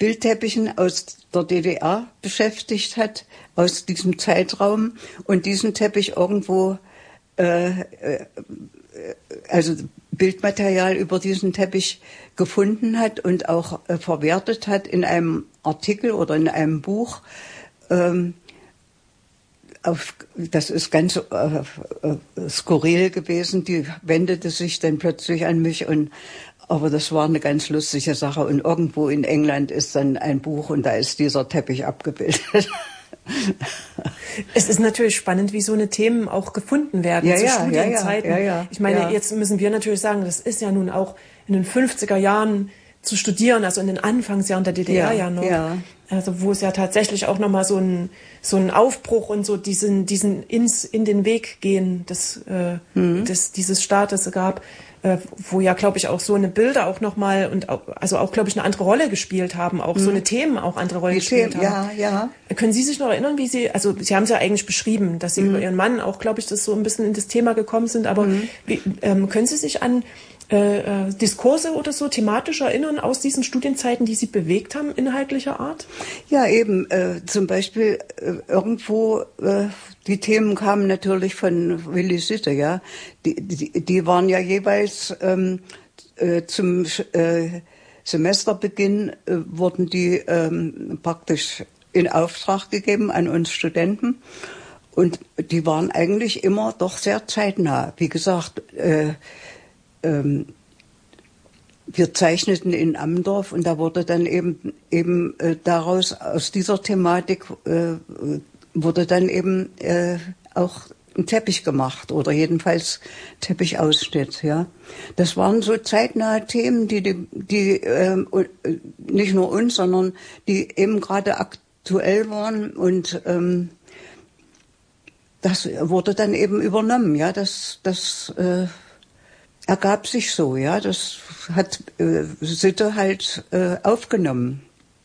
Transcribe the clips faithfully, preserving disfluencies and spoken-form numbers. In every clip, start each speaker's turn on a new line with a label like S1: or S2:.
S1: Bildteppichen aus der D D R beschäftigt hat, aus diesem Zeitraum, und diesen Teppich irgendwo, äh, also Bildmaterial über diesen Teppich gefunden hat und auch äh, verwertet hat in einem Artikel oder in einem Buch. Ähm, auf, das ist ganz äh, äh, skurril gewesen. Die wendete sich dann plötzlich an mich, und aber das war eine ganz lustige Sache. Und irgendwo in England ist dann ein Buch, und da ist dieser Teppich abgebildet.
S2: Es ist natürlich spannend, wie so eine Themen auch gefunden werden
S1: ja,
S2: zu
S1: ja,
S2: Studienzeiten.
S1: Ja, ja, ja,
S2: ich meine,
S1: ja.
S2: Jetzt müssen wir natürlich sagen, das ist ja nun auch in den fünfziger Jahren zu studieren, also in den Anfangsjahren der D D R ja, ja noch. Ja. Also wo es ja tatsächlich auch nochmal so ein so ein Aufbruch und so diesen diesen ins in den Weg gehen des, äh, mhm. des dieses Staates gab, äh, wo ja, glaube ich, auch so eine Bilder auch nochmal und auch, also auch, glaube ich, eine andere Rolle gespielt haben, auch mhm. so eine Themen auch andere Rolle die gespielt
S1: Themen,
S2: haben.
S1: Ja, ja.
S2: Können Sie sich noch erinnern, wie Sie, also Sie haben es ja eigentlich beschrieben, dass Sie mhm. über Ihren Mann auch, glaube ich, das so ein bisschen in das Thema gekommen sind, aber mhm. wie, ähm, können Sie sich an Äh, äh, Diskurse oder so thematisch erinnern aus diesen Studienzeiten, die Sie bewegt haben, inhaltlicher Art?
S1: Ja, eben. Äh, zum Beispiel äh, irgendwo, äh, die Themen kamen natürlich von Willy Sitte, ja. Die, die, die waren ja jeweils ähm, äh, zum äh, Semesterbeginn äh, wurden die ähm, praktisch in Auftrag gegeben an uns Studenten. Und die waren eigentlich immer doch sehr zeitnah. Wie gesagt, äh, Ähm, wir zeichneten in Amdorf, und da wurde dann eben eben äh, daraus aus dieser Thematik äh, wurde dann eben äh, auch ein Teppich gemacht oder jedenfalls Teppichausschnitt. Ja, das waren so zeitnahe Themen, die die, die äh, nicht nur uns, sondern die eben gerade aktuell waren, und ähm, das wurde dann eben übernommen. Ja, das das äh, ergab sich so, ja, das hat äh, Sitte halt äh, aufgenommen.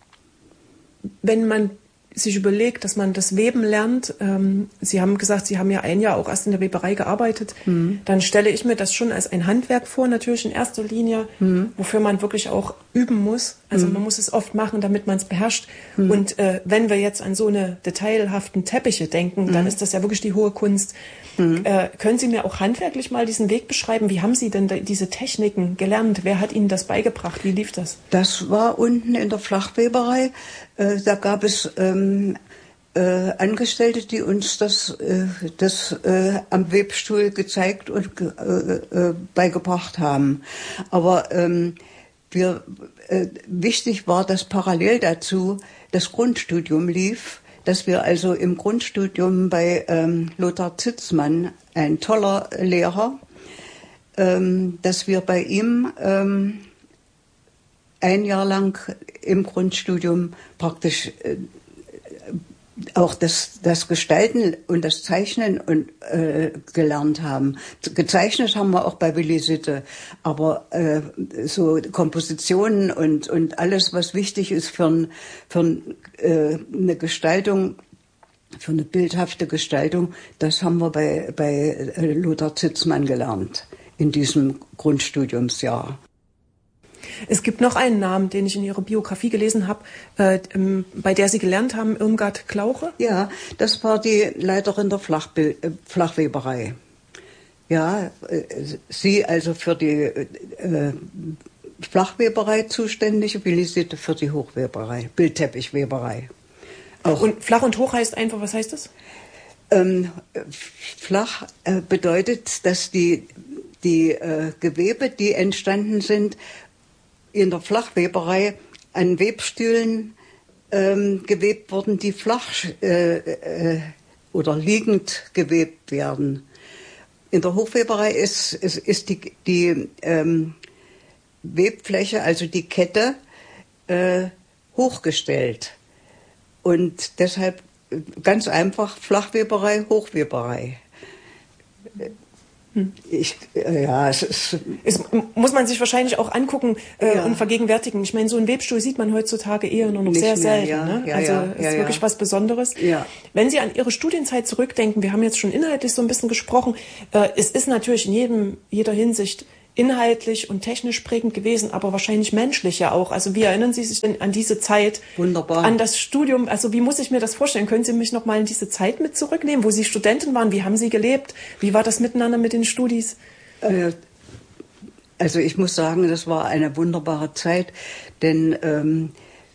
S2: Wenn man sich überlegt, dass man das Weben lernt, ähm, Sie haben gesagt, Sie haben ja ein Jahr auch erst in der Weberei gearbeitet, mhm. dann stelle ich mir das schon als ein Handwerk vor, natürlich in erster Linie, mhm. wofür man wirklich auch üben muss. Also mhm. man muss es oft machen, damit man es beherrscht. Mhm. Und äh, wenn wir jetzt an so eine detailhaften Teppiche denken, mhm. dann ist das ja wirklich die hohe Kunst. Mhm. Äh, können Sie mir auch handwerklich mal diesen Weg beschreiben? Wie haben Sie denn da, diese Techniken gelernt? Wer hat Ihnen das beigebracht? Wie lief das?
S1: Das war unten in der Flachweberei. Äh, da gab es ähm, äh, Angestellte, die uns das, äh, das äh, am Webstuhl gezeigt und äh, äh, beigebracht haben. Aber ähm, wir, äh, wichtig war, dass parallel dazu das Grundstudium lief, dass wir also im Grundstudium bei ähm, Lothar Zitzmann, ein toller Lehrer, ähm, dass wir bei ihm ähm, ein Jahr lang im Grundstudium praktisch äh, auch das, das Gestalten und das Zeichnen und, äh, gelernt haben. Gezeichnet haben wir auch bei Willy Sitte, aber äh, so Kompositionen und, und alles, was wichtig ist für, ein, für ein, äh, eine Gestaltung, für eine bildhafte Gestaltung, das haben wir bei, bei Lothar Zitzmann gelernt in diesem Grundstudiumsjahr.
S2: Es gibt noch einen Namen, den ich in Ihrer Biografie gelesen habe, äh, bei der Sie gelernt haben, Irmgard Klauche.
S1: Ja, das war die Leiterin der Flachbe- äh, Flachweberei. Ja, äh, sie also für die äh, Flachweberei zuständig, Willy Sitte für die Hochweberei, Bildteppichweberei.
S2: Auch. Und flach und hoch heißt einfach, was heißt das?
S1: Ähm, flach äh, bedeutet, dass die, die äh, Gewebe, die entstanden sind, in der Flachweberei an Webstühlen ähm, gewebt wurden, die flach äh, äh, oder liegend gewebt werden. In der Hochweberei ist, ist, ist die, die ähm, Webfläche, also die Kette, äh, hochgestellt. Und deshalb ganz einfach Flachweberei, Hochweberei. Ich, ja, es ist,
S2: es muss man sich wahrscheinlich auch angucken äh,
S1: ja.
S2: und vergegenwärtigen. Ich meine, so einen Webstuhl sieht man heutzutage eher nur noch
S1: Nicht
S2: sehr
S1: mehr,
S2: selten.
S1: ja.
S2: Ne?
S1: Ja,
S2: also
S1: ja,
S2: es ist
S1: ja,
S2: wirklich
S1: ja.
S2: was Besonderes.
S1: Ja.
S2: Wenn Sie an Ihre Studienzeit zurückdenken, wir haben jetzt schon inhaltlich so ein bisschen gesprochen, äh, es ist natürlich in jedem, jeder Hinsicht inhaltlich und technisch prägend gewesen, aber wahrscheinlich menschlich ja auch. Also wie erinnern Sie sich denn an diese Zeit?
S1: Wunderbar.
S2: An das Studium? Also wie muss ich mir das vorstellen? Können Sie mich noch mal in diese Zeit mit zurücknehmen, wo Sie Studentin waren? Wie haben Sie gelebt? Wie war das miteinander mit den Studis?
S1: Äh, also ich muss sagen, das war eine wunderbare Zeit, denn ähm,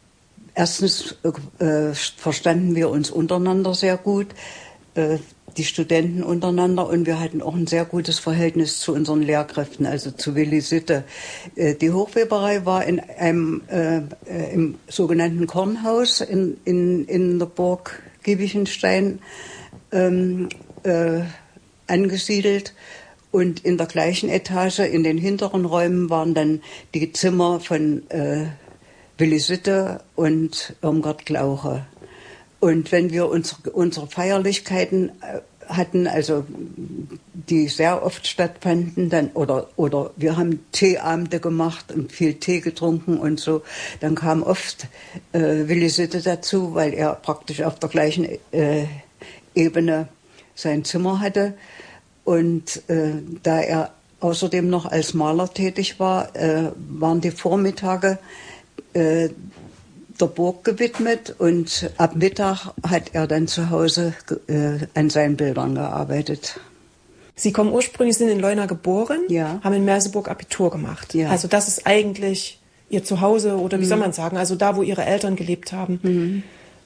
S1: erstens äh, verstanden wir uns untereinander sehr gut, äh, die Studenten untereinander, und wir hatten auch ein sehr gutes Verhältnis zu unseren Lehrkräften, also zu Willi Sitte. Äh, die Hochweberei war in einem äh, im sogenannten Kornhaus in, in, in der Burg Giebichenstein ähm, äh, angesiedelt. Und in der gleichen Etage, in den hinteren Räumen, waren dann die Zimmer von äh, Willi Sitte und Irmgard Glauche. Und wenn wir unsere, unsere Feierlichkeiten äh, hatten, also die sehr oft stattfanden, dann oder oder wir haben Teeabende gemacht und viel Tee getrunken und so, dann kam oft äh, Willi Sitte dazu, weil er praktisch auf der gleichen äh, Ebene sein Zimmer hatte. Und äh, da er außerdem noch als Maler tätig war, äh, waren die Vormittage äh, der Burg gewidmet, und ab Mittag hat er dann zu Hause äh, an seinen Bildern gearbeitet.
S2: Sie kommen ursprünglich, sind in Leuna geboren,
S1: ja.
S2: haben in Merseburg Abitur gemacht.
S1: Ja.
S2: Also das ist eigentlich Ihr Zuhause, oder wie
S1: mhm.
S2: soll man sagen, also da, wo Ihre Eltern gelebt haben.
S1: Mhm.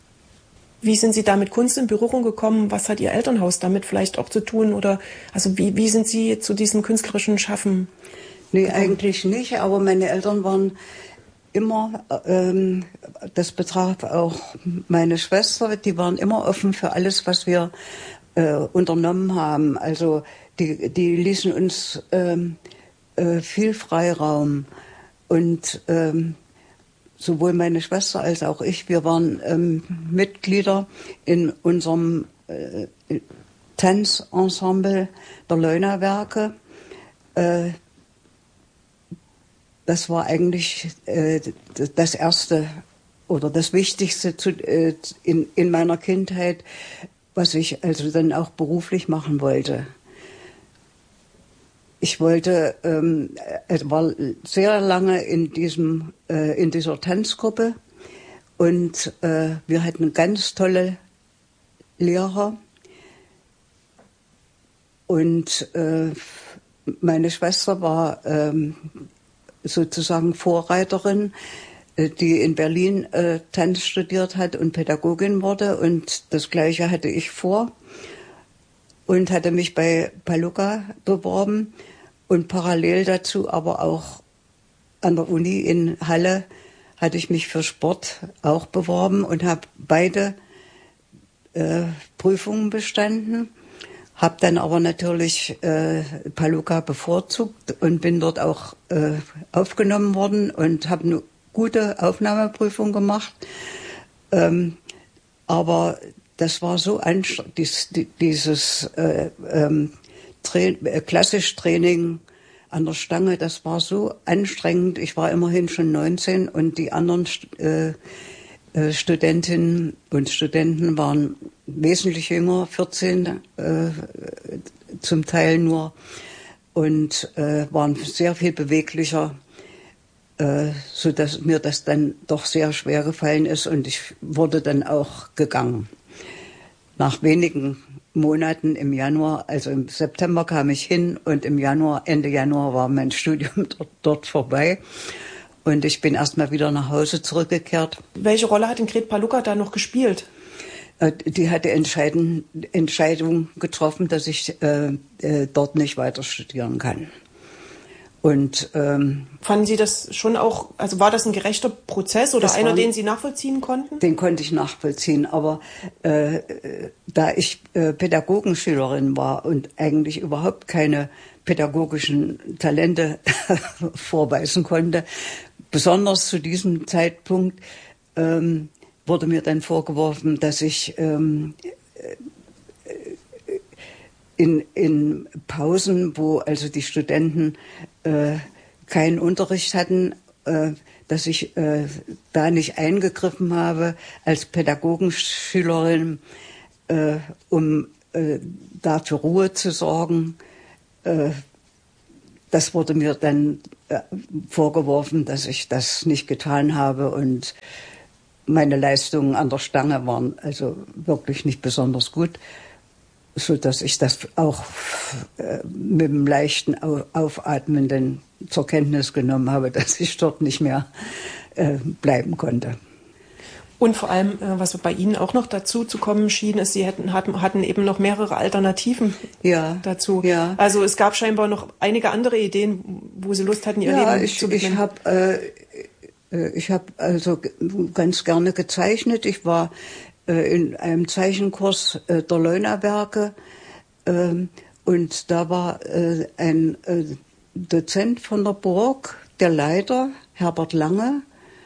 S2: Wie sind Sie da mit Kunst in Berührung gekommen? Was hat Ihr Elternhaus damit vielleicht auch zu tun? Oder also wie, wie sind Sie zu diesem künstlerischen Schaffen
S1: Nee,
S2: gekommen?
S1: eigentlich nicht, aber meine Eltern waren immer, ähm, das betraf auch meine Schwester, die waren immer offen für alles, was wir äh, unternommen haben. Also die, die ließen uns ähm, äh, viel Freiraum, und ähm, sowohl meine Schwester als auch ich, wir waren ähm, Mitglieder in unserem äh, Tanzensemble der Leunawerke. Äh, Das war eigentlich äh, das Erste oder das Wichtigste zu, äh, in, in meiner Kindheit, was ich also dann auch beruflich machen wollte. Ich wollte, ähm, es war sehr lange in diesem äh, in dieser Tanzgruppe, und äh, wir hatten ganz tolle Lehrer, und äh, meine Schwester war ähm, sozusagen Vorreiterin, die in Berlin äh, Tanz studiert hat und Pädagogin wurde, und das Gleiche hatte ich vor und hatte mich bei Palluca beworben und parallel dazu aber auch an der Uni in Halle hatte ich mich für Sport auch beworben und habe beide äh, Prüfungen bestanden. Habe dann aber natürlich äh, Palluca bevorzugt und bin dort auch äh, aufgenommen worden und habe eine gute Aufnahmeprüfung gemacht. Ähm, aber das war so anstrengend, dies, dieses äh, ähm, Tra- äh, klassisch Training an der Stange, das war so anstrengend. Ich war immerhin schon neunzehn, und die anderen äh, äh, Studentinnen und Studenten waren wesentlich jünger, vierzehn äh, zum Teil nur, und äh, waren sehr viel beweglicher, äh, so dass mir das dann doch sehr schwer gefallen ist, und ich wurde dann auch gegangen. Nach wenigen Monaten im Januar, also im September kam ich hin, und im Januar, Ende Januar war mein Studium dort, dort vorbei. Und ich bin erst mal wieder nach Hause zurückgekehrt.
S2: Welche Rolle hat denn Gret Palluca da noch gespielt?
S1: Die hatte Entscheidung, Entscheidung getroffen, dass ich äh, äh, dort nicht weiter studieren kann. Und ähm,
S2: fanden Sie das schon auch, also war das ein gerechter Prozess oder einer, war, den Sie nachvollziehen konnten?
S1: Den konnte ich nachvollziehen, aber äh, da ich äh, Pädagogenschülerin war und eigentlich überhaupt keine pädagogischen Talente vorweisen konnte, besonders zu diesem Zeitpunkt, ähm, wurde mir dann vorgeworfen, dass ich ähm, in, in Pausen, wo also die Studenten äh, keinen Unterricht hatten, äh, dass ich äh, da nicht eingegriffen habe als Pädagogenschülerin, äh, um äh, da für Ruhe zu sorgen. Äh, das wurde mir dann äh, vorgeworfen, dass ich das nicht getan habe und meine Leistungen an der Stange waren also wirklich nicht besonders gut, so dass ich das auch äh, mit dem leichten Aufatmen dann zur Kenntnis genommen habe, dass ich dort nicht mehr äh, bleiben konnte.
S2: Und vor allem, was bei Ihnen auch noch dazu zu kommen schien, ist, Sie hätten, hatten, hatten eben noch mehrere Alternativen
S1: ja,
S2: dazu.
S1: Ja.
S2: Also es gab scheinbar noch einige andere Ideen, wo Sie Lust hatten, Ihr
S1: ja,
S2: Leben
S1: ich,
S2: zu widmen.
S1: Ich habe äh, ich hab also ganz gerne gezeichnet. Ich war äh, in einem Zeichenkurs äh, der Leunawerke äh, und da war äh, ein äh, Dozent von der Burg, der Leiter, Herbert Lange.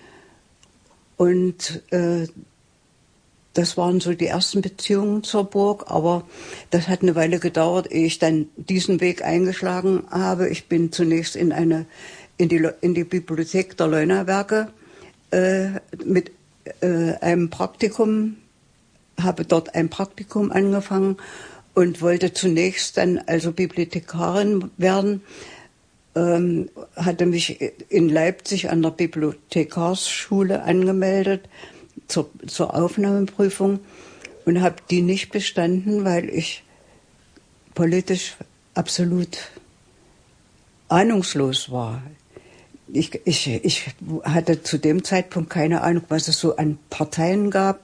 S1: Und äh, das waren so die ersten Beziehungen zur Burg, aber das hat eine Weile gedauert, ehe ich dann diesen Weg eingeschlagen habe. Ich bin zunächst in eine in die in die Bibliothek der Leunawerke äh, mit äh, einem Praktikum, habe dort ein Praktikum angefangen und wollte zunächst dann also Bibliothekarin werden. Ähm, hatte mich in Leipzig an der Bibliothekarsschule angemeldet zur, zur Aufnahmeprüfung und habe die nicht bestanden, weil ich politisch absolut ahnungslos war. Ich, ich, ich hatte zu dem Zeitpunkt keine Ahnung, was es so an Parteien gab.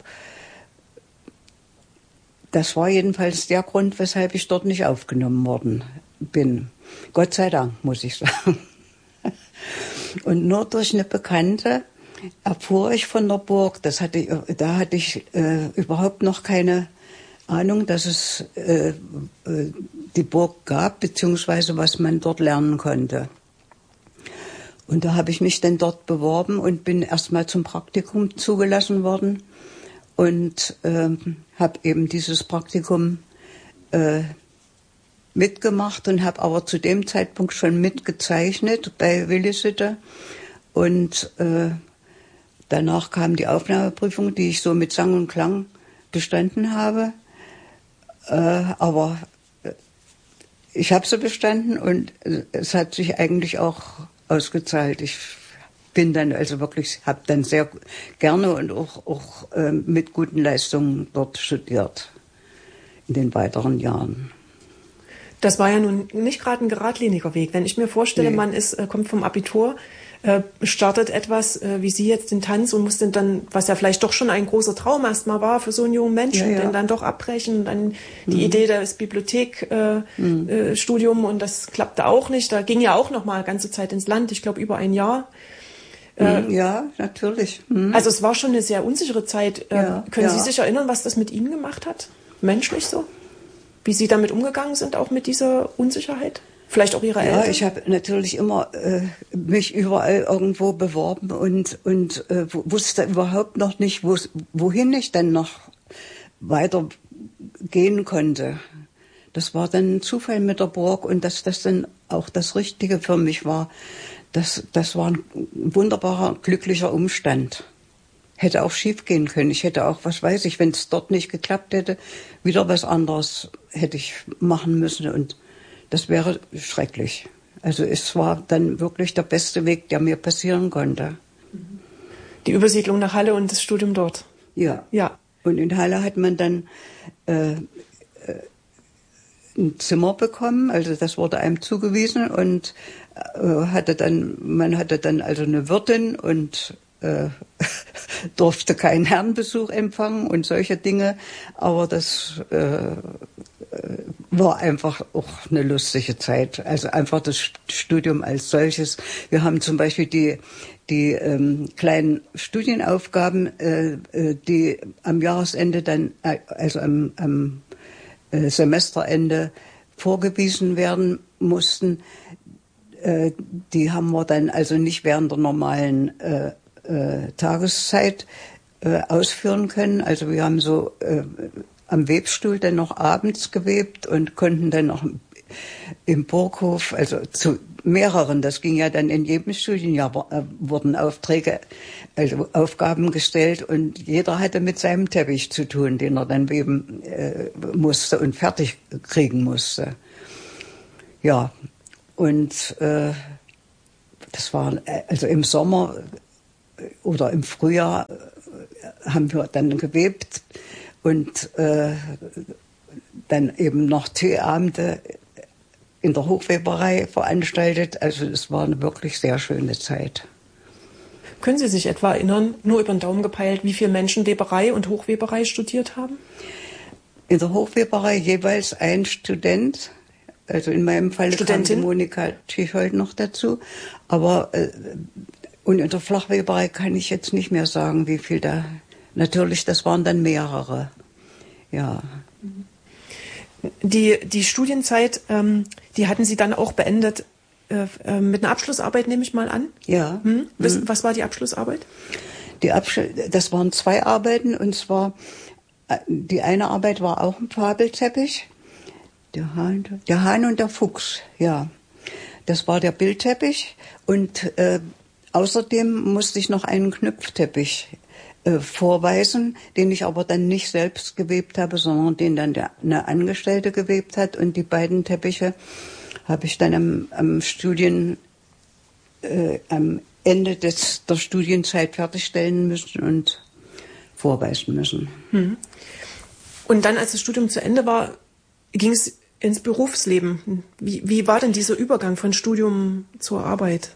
S1: Das war jedenfalls der Grund, weshalb ich dort nicht aufgenommen worden bin. Gott sei Dank, muss ich sagen. Und nur durch eine Bekannte erfuhr ich von der Burg, das hatte ich, da hatte ich äh, überhaupt noch keine Ahnung, dass es äh, die Burg gab, beziehungsweise was man dort lernen konnte. Und da habe ich mich dann dort beworben und bin erstmal zum Praktikum zugelassen worden und äh, habe eben dieses Praktikum äh, mitgemacht und habe aber zu dem Zeitpunkt schon mitgezeichnet bei Willi Sitte. Und äh, danach kam die Aufnahmeprüfung, die ich so mit Sang und Klang bestanden habe. Äh, aber ich habe sie bestanden und es hat sich eigentlich auch ausgezahlt. Ich bin dann also wirklich, habe dann sehr gerne und auch, auch äh, mit guten Leistungen dort studiert in den weiteren Jahren.
S2: Das war ja nun nicht gerade ein geradliniger Weg. Wenn ich mir vorstelle, nee. man ist, kommt vom Abitur, äh, startet etwas, äh, wie Sie jetzt den Tanz und muss dann, was ja vielleicht doch schon ein großer Traum erstmal war für so einen jungen Menschen, ja, ja. den dann doch abbrechen und dann die mhm. Idee des Bibliothekstudium äh, mhm. äh, und das klappte auch nicht. Da ging ja auch noch mal ganze Zeit ins Land, ich glaube über ein Jahr.
S1: Mhm. Ja, natürlich. Mhm.
S2: Also es war schon eine sehr unsichere Zeit. Äh,
S1: ja,
S2: können
S1: ja.
S2: Sie sich erinnern, was das mit Ihnen gemacht hat? Menschlich so? Wie Sie damit umgegangen sind, auch mit dieser Unsicherheit? Vielleicht auch Ihre
S1: ja,
S2: Eltern?
S1: Ja, ich habe natürlich immer äh, mich überall irgendwo beworben und, und äh, wusste überhaupt noch nicht, wohin ich dann noch weiter gehen konnte. Das war dann ein Zufall mit der Burg und dass das dann auch das Richtige für mich war. Das, das war ein wunderbarer, glücklicher Umstand. Hätte auch schief gehen können. Ich hätte auch, was weiß ich, wenn es dort nicht geklappt hätte, wieder was anderes hätte ich machen müssen und das wäre schrecklich. Also es war dann wirklich der beste Weg, der mir passieren konnte.
S2: Die Übersiedlung nach Halle und das Studium dort.
S1: Ja.
S2: Ja.
S1: Und in Halle hat man dann äh, äh, ein Zimmer bekommen, also das wurde einem zugewiesen und äh, hatte dann, man hatte dann also eine Wirtin und äh, durfte keinen Herrenbesuch empfangen und solche Dinge, aber das äh, war einfach auch eine lustige Zeit. Also einfach das Studium als solches. Wir haben zum Beispiel die die ähm, kleinen Studienaufgaben, äh, die am Jahresende dann, äh, also am, am äh, Semesterende vorgewiesen werden mussten. Äh, die haben wir dann also nicht während der normalen äh, äh, Tageszeit äh, ausführen können. Also wir haben so äh, am Webstuhl dann noch abends gewebt und konnten dann noch im Burghof, also zu mehreren, das ging ja dann in jedem Studienjahr, äh, wurden Aufträge, also Aufgaben gestellt und jeder hatte mit seinem Teppich zu tun, den er dann weben äh, musste und fertig kriegen musste. Ja, Und äh, das war also im Sommer oder im Frühjahr äh, haben wir dann gewebt und äh, dann eben noch Teeabende in der Hochweberei veranstaltet. Also es war eine wirklich sehr schöne Zeit.
S2: Können Sie sich etwa erinnern, nur über den Daumen gepeilt, wie viele Menschen Weberei und Hochweberei studiert haben?
S1: In der Hochweberei jeweils ein Student. Also in meinem Fall kam die Monika Tschichold noch dazu. Aber äh, und in der Flachweberei kann ich jetzt nicht mehr sagen, wie viel da. Natürlich, das waren dann mehrere. Ja.
S2: Die, die Studienzeit, ähm, die hatten Sie dann auch beendet äh, äh, mit einer Abschlussarbeit, nehme ich mal an?
S1: Ja.
S2: Hm? Was,
S1: hm.
S2: was war die Abschlussarbeit?
S1: Die Abschluss, das waren zwei Arbeiten, und zwar die eine Arbeit war auch ein Fabelteppich. Der Hahn, der Hahn und der Fuchs, ja. Das war der Bildteppich, und äh, außerdem musste ich noch einen Knüpfteppich äh, vorweisen, den ich aber dann nicht selbst gewebt habe, sondern den dann der, eine Angestellte gewebt hat. Und die beiden Teppiche habe ich dann am, am Studien, äh, am Ende des, der Studienzeit fertigstellen müssen und vorweisen müssen.
S2: Hm. Und dann, als das Studium zu Ende war, ging es ins Berufsleben. Wie, wie war denn dieser Übergang von Studium zur Arbeit?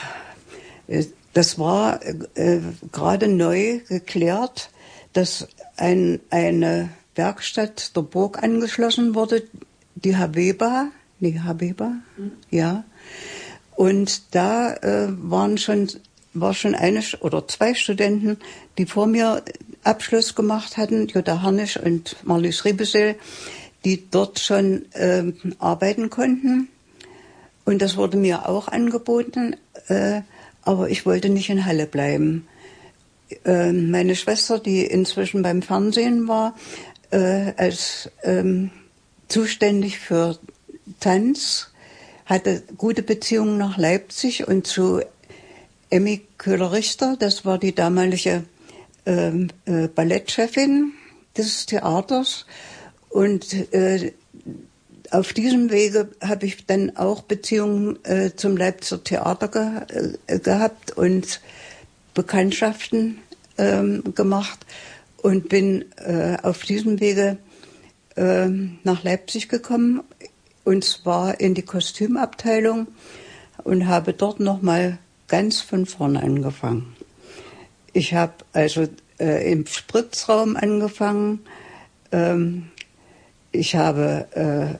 S1: Das war äh, gerade neu geklärt, dass ein, eine Werkstatt der Burg angeschlossen wurde, die Habeba, nee, Habeba, mhm. ja. Und da äh, waren schon, war schon eine oder zwei Studenten, die vor mir Abschluss gemacht hatten, Jutta Harnisch und Marlies Riebesel, die dort schon äh, arbeiten konnten. Und das wurde mir auch angeboten, äh, aber ich wollte nicht in Halle bleiben. Äh, meine Schwester, die inzwischen beim Fernsehen war, äh, als ähm, zuständig für Tanz, hatte gute Beziehungen nach Leipzig und zu Emmy Köhler-Richter. Das war die damalige äh, äh, Ballettchefin des Theaters. Und äh, auf diesem Wege habe ich dann auch Beziehungen äh, zum Leipziger Theater ge äh, gehabt und Bekanntschaften äh, gemacht und bin äh, auf diesem Wege äh, nach Leipzig gekommen, und zwar in die Kostümabteilung, und habe dort nochmal ganz von vorne angefangen. Ich habe also äh, im Spritzraum angefangen. Ähm, ich habe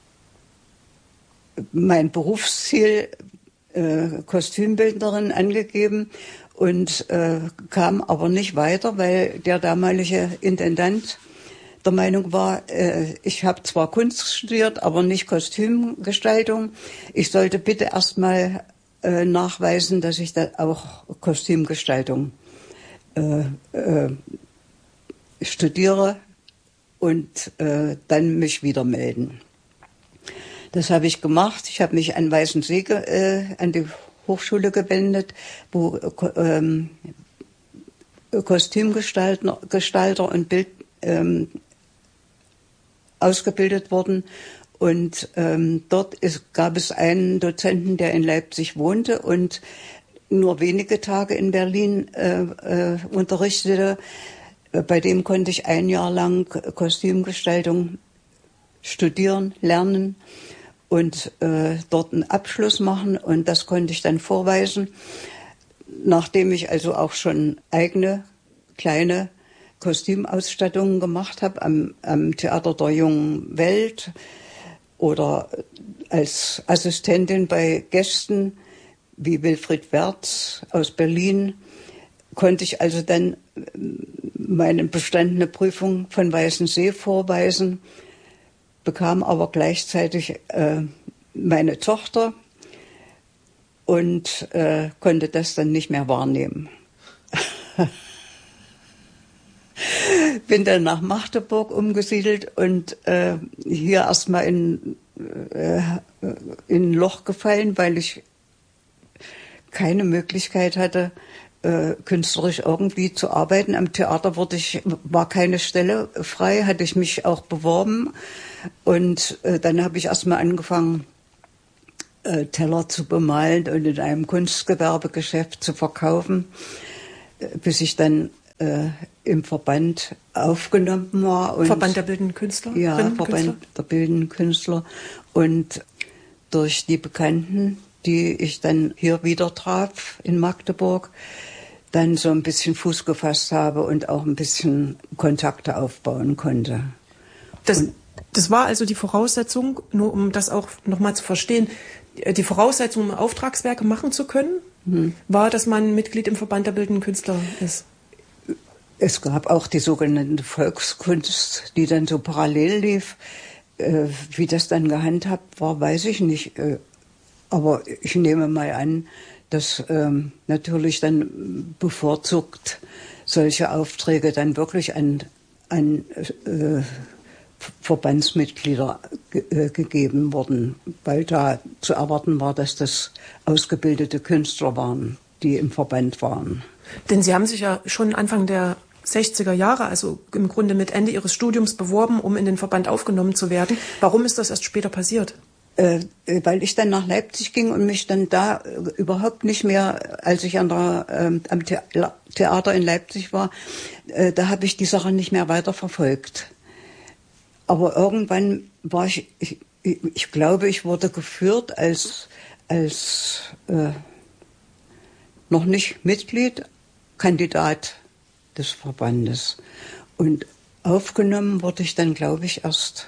S1: äh, mein Berufsziel äh, Kostümbildnerin angegeben und äh, kam aber nicht weiter, weil der damalige Intendant der Meinung war, äh, ich habe zwar Kunst studiert, aber nicht Kostümgestaltung. Ich sollte bitte erstmal äh, nachweisen, dass ich da auch Kostümgestaltung äh, äh, studiere und äh, dann mich wieder melden. Das habe ich gemacht. Ich habe mich an Weißensee äh, an die Hochschule gewendet, wo ähm, Kostümgestalter Gestalter und Bild ähm, ausgebildet worden. Und ähm, dort ist, gab es einen Dozenten, der in Leipzig wohnte und nur wenige Tage in Berlin äh, äh, unterrichtete. Bei dem konnte ich ein Jahr lang Kostümgestaltung studieren, lernen und äh, dort einen Abschluss machen. Und das konnte ich dann vorweisen, nachdem ich also auch schon eigene kleine Kostümausstattungen gemacht habe am, am Theater der Jungen Welt oder als Assistentin bei Gästen wie Wilfried Wertz aus Berlin, konnte ich also dann meine bestandene Prüfung von Weißensee vorweisen, bekam aber gleichzeitig äh, meine Tochter und äh, konnte das dann nicht mehr wahrnehmen. Bin dann nach Magdeburg umgesiedelt und äh, hier erstmal in, äh, in ein Loch gefallen, weil ich keine Möglichkeit hatte, äh, künstlerisch irgendwie zu arbeiten. Am Theater wurde ich, war keine Stelle frei, hatte ich mich auch beworben. Und äh, dann habe ich erstmal angefangen, äh, Teller zu bemalen und in einem Kunstgewerbegeschäft zu verkaufen, äh, bis ich dann äh, im Verband aufgenommen war. Und,
S2: Verband der Bildenden Künstler?
S1: Ja, Verband
S2: Künstler?
S1: der Bildenden Künstler. Und durch die Bekannten, die ich dann hier wieder traf in Magdeburg, dann so ein bisschen Fuß gefasst habe und auch ein bisschen Kontakte aufbauen konnte.
S2: Das, das war also die Voraussetzung, nur um das auch nochmal zu verstehen, die Voraussetzung, um Auftragswerke machen zu können, hm. war, dass man Mitglied im Verband der Bildenden Künstler ist.
S1: Es gab auch die sogenannte Volkskunst, die dann so parallel lief. Äh, wie das dann gehandhabt war, weiß ich nicht. Äh, aber ich nehme mal an, dass ähm, natürlich dann bevorzugt solche Aufträge dann wirklich an, an äh, Verbandsmitglieder ge- äh, gegeben wurden, weil da zu erwarten war, dass das ausgebildete Künstler waren, die im Verband waren.
S2: Denn Sie haben sich ja schon Anfang der sechziger Jahre, also im Grunde mit Ende Ihres Studiums beworben, um in den Verband aufgenommen zu werden. Warum ist das erst später passiert?
S1: Äh, weil ich dann nach Leipzig ging und mich dann da äh, überhaupt nicht mehr, als ich an der, äh, am The- Theater in Leipzig war, äh, da habe ich die Sache nicht mehr weiter verfolgt. Aber irgendwann war ich, ich, ich glaube, ich wurde geführt als, als äh, noch nicht Mitglied, Kandidat des Verbandes. Und aufgenommen wurde ich dann, glaube ich, erst,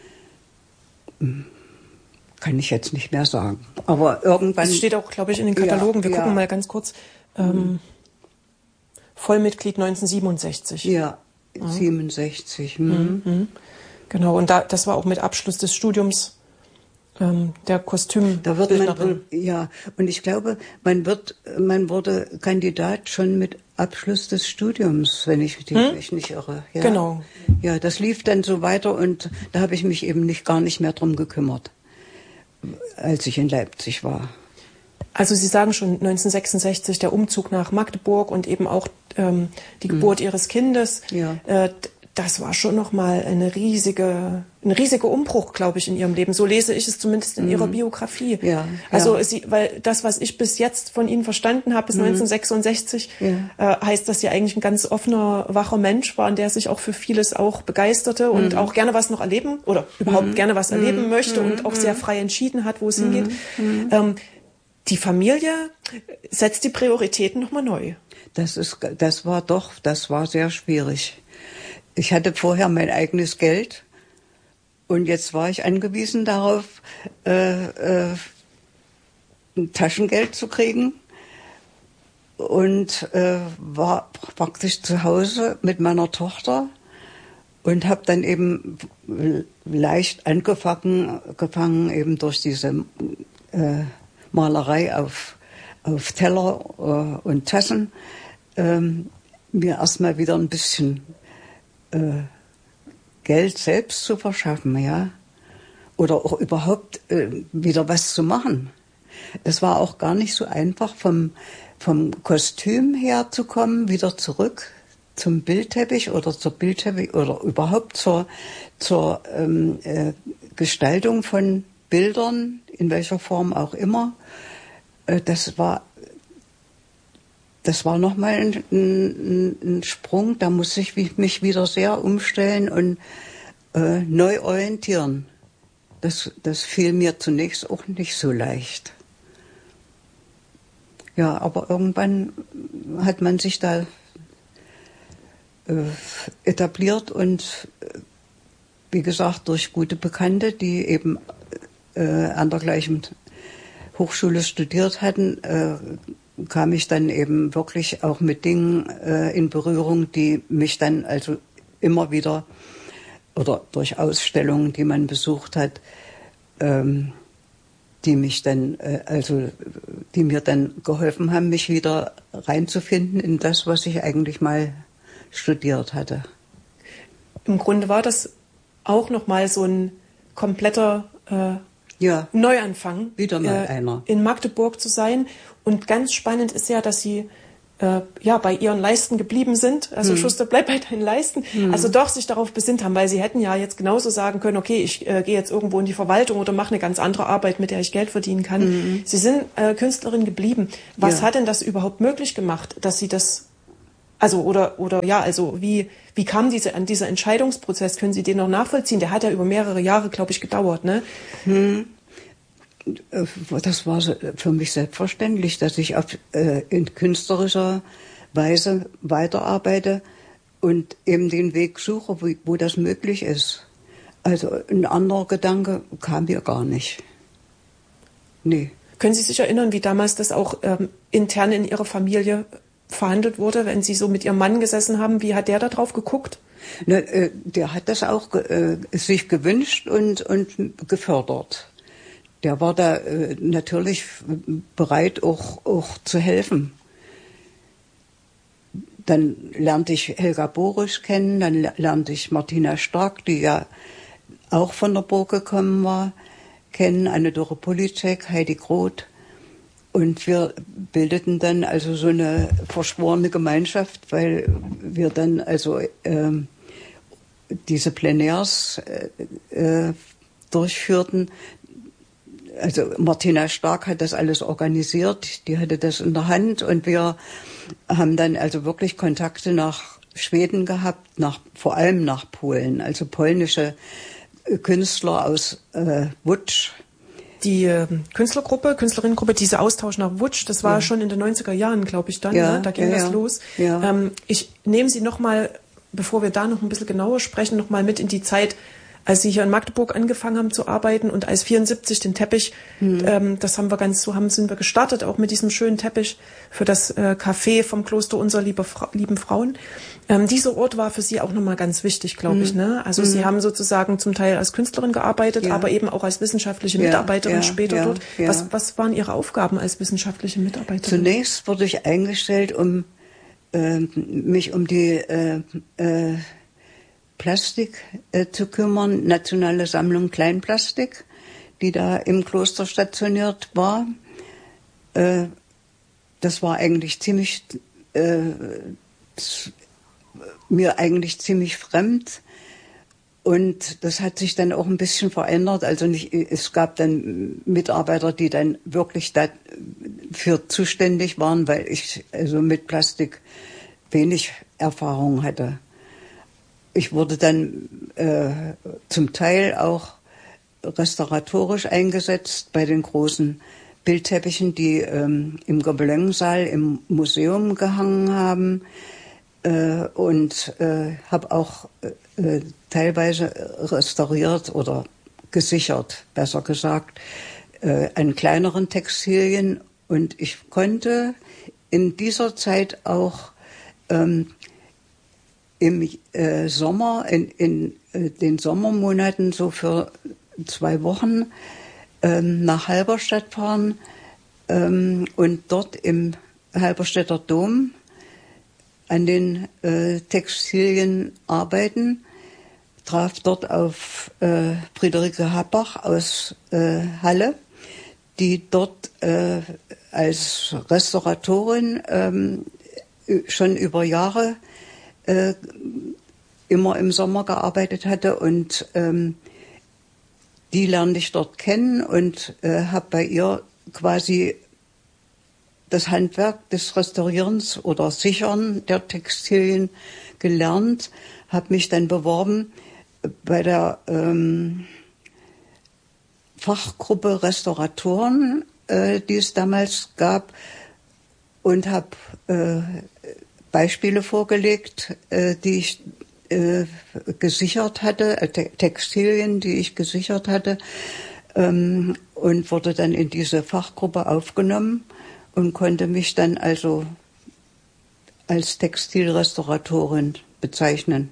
S1: kann ich jetzt nicht mehr sagen. Aber irgendwann...
S2: Das steht auch, glaube ich, in den Katalogen.
S1: Ja,
S2: Wir
S1: ja.
S2: gucken mal ganz kurz. Ähm, Vollmitglied neunzehnhundertsiebenundsechzig.
S1: Ja, ja. siebenundsechzig. Hm.
S2: Mhm. Mhm. Genau, und da, das war auch mit Abschluss des Studiums ähm, der Kostümbildnerin.
S1: Da wird man, ja, und ich glaube, man wird, man wurde Kandidat schon mit Abschluss des Studiums, wenn ich hm? mich nicht irre. Ja.
S2: Genau.
S1: Ja, das lief dann so weiter und da habe ich mich eben nicht gar nicht mehr drum gekümmert, als ich in Leipzig war.
S2: Also Sie sagen schon neunzehnhundertsechsundsechzig der Umzug nach Magdeburg und eben auch ähm, die Geburt hm. Ihres Kindes.
S1: Ja.
S2: Äh, das war schon nochmal eine riesige, ein riesiger Umbruch, glaube ich, in Ihrem Leben. So lese ich es zumindest in mm. Ihrer Biografie.
S1: Ja,
S2: also
S1: ja.
S2: Sie, weil das, was ich bis jetzt von Ihnen verstanden habe, bis mm. neunzehnhundertsechsundsechzig, ja. äh, heißt, dass Sie eigentlich ein ganz offener, wacher Mensch waren, der sich auch für vieles auch begeisterte mm. und auch gerne was noch erleben oder überhaupt mm. gerne was mm. erleben möchte mm. und auch sehr frei entschieden hat, wo es mm. hingeht. Mm. Ähm, die Familie setzt die Prioritäten nochmal neu.
S1: Das ist, das war doch, das war sehr schwierig. Ich hatte vorher mein eigenes Geld und jetzt war ich angewiesen darauf, äh, äh, ein Taschengeld zu kriegen und äh, war praktisch zu Hause mit meiner Tochter und habe dann eben leicht angefangen, gefangen eben durch diese äh, Malerei auf, auf Teller äh, und Tassen, äh, mir erstmal wieder ein bisschen Äh, Geld selbst zu verschaffen, ja, oder auch überhaupt äh, wieder was zu machen. Es war auch gar nicht so einfach, vom, vom Kostüm her zu kommen, wieder zurück zum Bildteppich oder zur Bildteppich oder überhaupt zur, zur ähm, äh, Gestaltung von Bildern, in welcher Form auch immer. Äh, das war Das war nochmal ein, ein, ein Sprung, da muss ich mich wieder sehr umstellen und äh, neu orientieren. Das, das fiel mir zunächst auch nicht so leicht. Ja, aber irgendwann hat man sich da äh, etabliert und äh, wie gesagt, durch gute Bekannte, die eben äh, an der gleichen Hochschule studiert hatten, äh, kam ich dann eben wirklich auch mit Dingen äh, in Berührung, die mich dann also immer wieder, oder durch Ausstellungen, die man besucht hat, ähm, die mich dann, äh, also die mir dann geholfen haben, mich wieder reinzufinden in das, was ich eigentlich mal studiert hatte.
S2: Im Grunde war das auch nochmal so ein kompletter äh,
S1: ja,
S2: Neuanfang,
S1: wieder mal
S2: äh,
S1: einer.
S2: in Magdeburg zu sein. Und ganz spannend ist ja, dass Sie äh, ja bei ihren Leisten geblieben sind. Also mhm. Schuster, bleib bei deinen Leisten. Mhm. Also doch sich darauf besinnt haben, weil sie hätten ja jetzt genauso sagen können, okay, ich äh, gehe jetzt irgendwo in die Verwaltung oder mache eine ganz andere Arbeit, mit der ich Geld verdienen kann. Mhm. Sie sind äh, Künstlerin geblieben. Was ja. hat denn das überhaupt möglich gemacht, dass sie das, also oder oder ja, also wie wie kam diese an dieser Entscheidungsprozess? Können Sie den noch nachvollziehen? Der hat ja über mehrere Jahre, glaube ich, gedauert, ne?
S1: Mhm. Das war für mich selbstverständlich, dass ich auf, äh, in künstlerischer Weise weiterarbeite und eben den Weg suche, wo, wo das möglich ist. Also ein anderer Gedanke kam mir gar nicht. Nee.
S2: Können Sie sich erinnern, wie damals das auch ähm, intern in Ihrer Familie verhandelt wurde, wenn Sie so mit Ihrem Mann gesessen haben? Wie hat der da drauf geguckt?
S1: Ne, äh, der hat das auch äh, sich gewünscht und, und gefördert. Der war da äh, natürlich bereit, auch, auch zu helfen. Dann lernte ich Helga Borisch kennen, dann lernte ich Martina Stark, die ja auch von der Burg gekommen war, kennen, Anne-Dore Policek, Heidi Groth. Und wir bildeten dann also so eine verschworene Gemeinschaft, weil wir dann also äh, diese Plenärs äh, äh, durchführten. Also Martina Stark hat das alles organisiert, die hatte das in der Hand und wir haben dann also wirklich Kontakte nach Schweden gehabt, nach, vor allem nach Polen, also polnische Künstler aus äh, Łódź.
S2: Die äh, Künstlergruppe, Künstlerinnengruppe, diese Austausch nach Łódź, das war ja. schon in den neunziger Jahren, glaube ich, dann, ja, ne? Da ging ja, das ja. los. Ja. Ähm, ich nehme Sie nochmal, bevor wir da noch ein bisschen genauer sprechen, nochmal mit in die Zeit, als Sie hier in Magdeburg angefangen haben zu arbeiten und als vierundsiebzig den Teppich, mhm. ähm, das haben wir ganz so haben sind wir gestartet, auch mit diesem schönen Teppich für das äh, Café vom Kloster Unser liebe Fra- lieben Frauen. Ähm, dieser Ort war für Sie auch nochmal ganz wichtig, glaube mhm. ich. Ne? Also mhm. Sie haben sozusagen zum Teil als Künstlerin gearbeitet, ja. aber eben auch als wissenschaftliche ja, Mitarbeiterin ja, später ja, dort. Ja. Was, was waren Ihre Aufgaben als wissenschaftliche Mitarbeiterin?
S1: Zunächst wurde ich eingestellt, um äh, mich um die äh, äh, Plastik äh, zu kümmern, Nationale Sammlung Kleinplastik, die da im Kloster stationiert war. Äh, das war eigentlich ziemlich, äh, mir eigentlich ziemlich fremd. Und das hat sich dann auch ein bisschen verändert. Also nicht, es gab dann Mitarbeiter, die dann wirklich dafür zuständig waren, weil ich also mit Plastik wenig Erfahrung hatte. Ich wurde dann äh, zum Teil auch restauratorisch eingesetzt bei den großen Bildteppichen, die ähm, im Gobelin-Saal im Museum gehangen haben. Äh, und äh, habe auch äh, teilweise restauriert oder gesichert, besser gesagt, äh, an kleineren Textilien. Und ich konnte in dieser Zeit auch ähm, im äh, Sommer, in, in äh, den Sommermonaten so für zwei Wochen ähm, nach Halberstadt fahren ähm, und dort im Halberstädter Dom an den äh, Textilien arbeiten. Traf dort auf äh, Friederike Happach aus äh, Halle, die dort äh, als Restauratorin ähm, schon über Jahre äh, immer im Sommer gearbeitet hatte und ähm, die lernte ich dort kennen und äh, habe bei ihr quasi das Handwerk des Restaurierens oder Sichern der Textilien gelernt, habe mich dann beworben bei der ähm, Fachgruppe Restauratoren, äh, die es damals gab, und habe äh, Beispiele vorgelegt, äh, die ich äh, gesichert hatte, äh, Textilien, die ich gesichert hatte, ähm, und wurde dann in diese Fachgruppe aufgenommen und konnte mich dann also als Textilrestauratorin bezeichnen.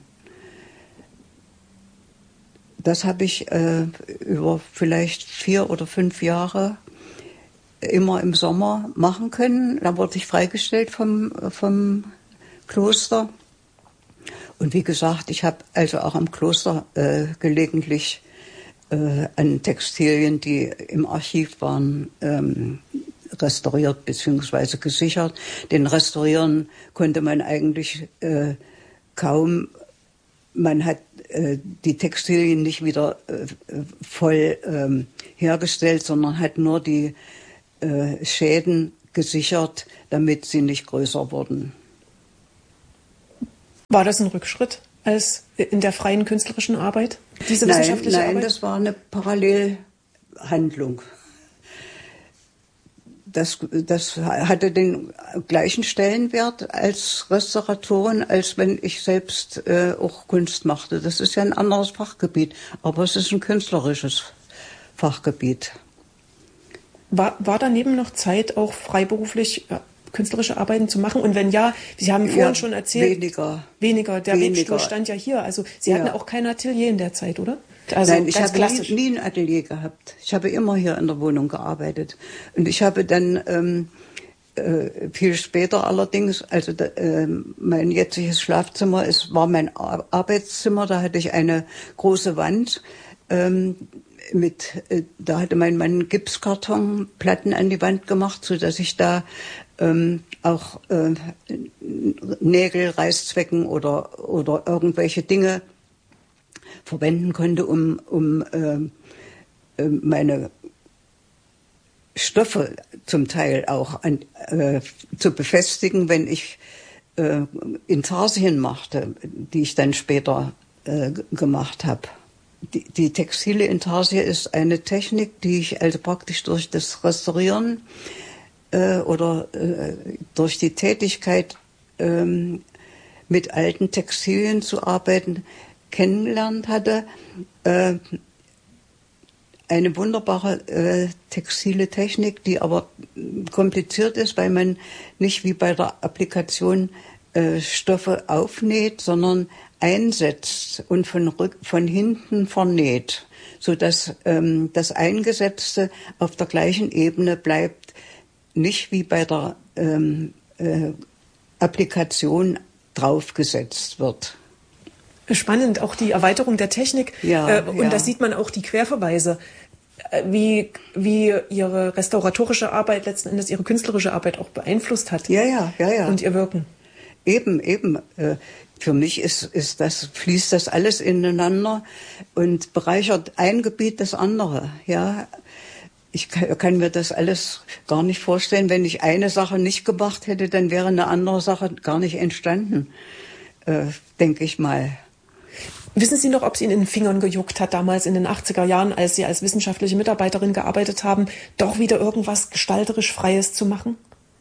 S1: Das habe ich äh, über vielleicht vier oder fünf Jahre immer im Sommer machen können. Dann wurde ich freigestellt vom, vom Kloster. Und wie gesagt, ich habe also auch am Kloster äh, gelegentlich äh, an Textilien, die im Archiv waren, ähm, restauriert bzw. gesichert. Den restaurieren konnte man eigentlich äh, kaum. Man hat äh, die Textilien nicht wieder äh, voll ähm, hergestellt, sondern hat nur die äh, Schäden gesichert, damit sie nicht größer wurden.
S2: War das ein Rückschritt als in der freien künstlerischen Arbeit, diese
S1: nein,
S2: wissenschaftliche
S1: nein,
S2: Arbeit?
S1: Nein, das war eine Parallelhandlung. Das, das hatte den gleichen Stellenwert als Restauratorin, als wenn ich selbst äh, auch Kunst machte. Das ist ja ein anderes Fachgebiet, aber es ist ein künstlerisches Fachgebiet.
S2: War, war daneben noch Zeit, auch freiberuflich äh, künstlerische Arbeiten zu machen? Und wenn ja, Sie haben vorhin ja, schon erzählt...
S1: Weniger.
S2: Weniger. Der
S1: weniger.
S2: Webstuhl stand ja hier. Also Sie
S1: ja.
S2: hatten auch kein Atelier in der Zeit, oder? Also
S1: Nein, ich habe
S2: klassisch.
S1: nie, nie ein Atelier gehabt. Ich habe immer hier in der Wohnung gearbeitet. Und ich habe dann ähm, äh, viel später allerdings, also da, äh, mein jetziges Schlafzimmer ist, war mein Ar- Arbeitszimmer. Da hatte ich eine große Wand. Ähm, mit, äh, da hatte mein Mann Gipskartonplatten an die Wand gemacht, so dass ich da ähm, auch äh, Nägel, Reißzwecken oder oder irgendwelche Dinge verwenden konnte, um, um äh, äh, meine Stoffe zum Teil auch an, äh, zu befestigen, wenn ich äh, Intarsien machte, die ich dann später äh, gemacht habe. Die, die textile Intarsie ist eine Technik, die ich also praktisch durch das Restaurieren äh, oder äh, durch die Tätigkeit äh, mit alten Textilien zu arbeiten, kennengelernt hatte. Äh, eine wunderbare äh, textile Technik, die aber kompliziert ist, weil man nicht wie bei der Applikation äh, Stoffe aufnäht, sondern einsetzt und von, rück, von hinten vernäht, sodass ähm, das Eingesetzte auf der gleichen Ebene bleibt, nicht wie bei der ähm, äh, Applikation draufgesetzt wird.
S2: Spannend, auch die Erweiterung der Technik.
S1: Ja,
S2: äh, und
S1: ja.
S2: da sieht man auch die Querverweise, äh, wie, wie Ihre restauratorische Arbeit letzten Endes Ihre künstlerische Arbeit auch beeinflusst hat.
S1: Ja, ja, ja, ja.
S2: Und Ihr Wirken.
S1: Eben, eben. Äh, für mich ist, ist das, fließt das alles ineinander und bereichert ein Gebiet das andere, ja. Ich kann, kann mir das alles gar nicht vorstellen. Wenn ich eine Sache nicht gemacht hätte, dann wäre eine andere Sache gar nicht entstanden, äh, denke ich mal.
S2: Wissen Sie noch, ob es Ihnen in den Fingern gejuckt hat, damals in den achtziger Jahren, als Sie als wissenschaftliche Mitarbeiterin gearbeitet haben, doch wieder irgendwas gestalterisch Freies zu machen?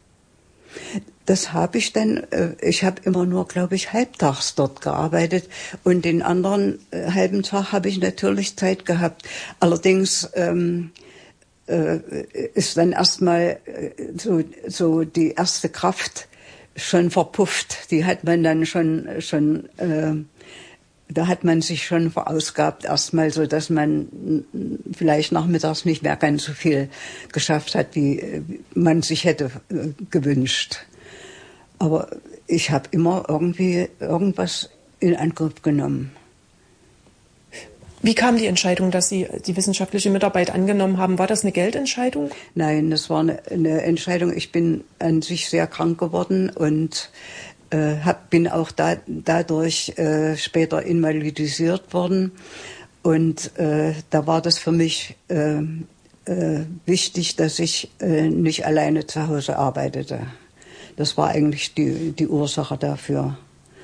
S1: Das habe ich dann, ich habe immer nur, glaube ich, halbtags dort gearbeitet und den anderen äh, halben Tag habe ich natürlich Zeit gehabt. Allerdings ähm, äh, ist dann erstmal äh, so, so die erste Kraft schon verpufft. Die hat man dann schon, schon äh, da hat man sich schon verausgabt erstmal, so dass man vielleicht nachmittags nicht mehr ganz so viel geschafft hat, wie man sich hätte äh, gewünscht. Aber ich habe immer irgendwie irgendwas in Angriff genommen.
S2: Wie kam die Entscheidung, dass Sie die wissenschaftliche Mitarbeit angenommen haben? War das eine Geldentscheidung?
S1: Nein, das war eine, eine Entscheidung. Ich bin an sich sehr krank geworden und äh, hab, bin auch da, dadurch äh, später invalidisiert worden. Und äh, da war das für mich äh, äh, wichtig, dass ich äh, nicht alleine zu Hause arbeitete. Das war eigentlich die, die Ursache dafür.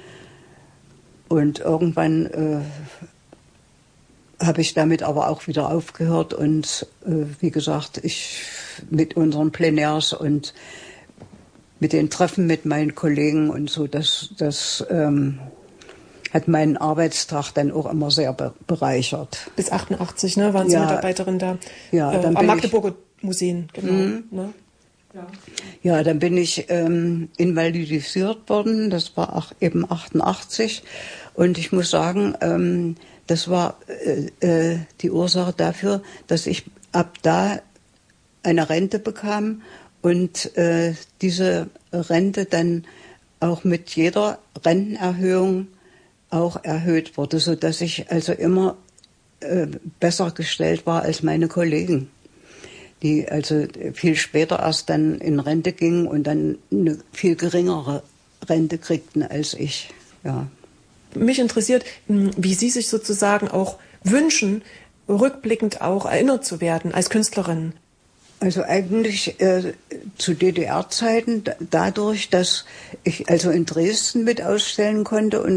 S1: Und irgendwann äh, habe ich damit aber auch wieder aufgehört und äh, wie gesagt, ich mit unseren Plenärs und mit den Treffen mit meinen Kollegen und so, das, das ähm, hat meinen Arbeitstag dann auch immer sehr be- bereichert.
S2: Bis achtundachtzig, ne, waren Sie
S1: ja,
S2: Mitarbeiterin da?
S1: Ja,
S2: äh,
S1: dann
S2: am
S1: bin
S2: Magdeburger ich, Museen, genau.
S1: Mhm.
S2: Ne? Ja.
S1: ja, dann bin ich ähm, invalidisiert worden, das war auch eben achtundachtzig und ich muss sagen, ähm, das war äh, äh, die Ursache dafür, dass ich ab da eine Rente bekam und äh, diese Rente dann auch mit jeder Rentenerhöhung auch erhöht wurde, so dass ich also immer äh, besser gestellt war als meine Kollegen. die also viel später erst dann in Rente gingen und dann eine viel geringere Rente kriegten als ich. Ja.
S2: Mich interessiert, wie Sie sich sozusagen auch wünschen, rückblickend auch erinnert zu werden als Künstlerin.
S1: Also eigentlich äh, zu D D R-Zeiten dadurch, dass ich also in Dresden mit ausstellen konnte und